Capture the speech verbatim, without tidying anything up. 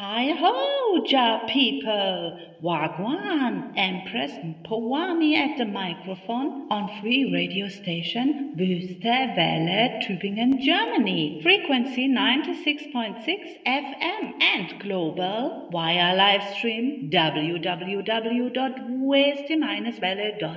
Hi-ho, Ja people! Wagwan, Empress Powami at the microphone on free radio station Wüste Welle, Tübingen, Germany. Frequency ninety-six point six F M and global via live stream w w w dot weste welle dot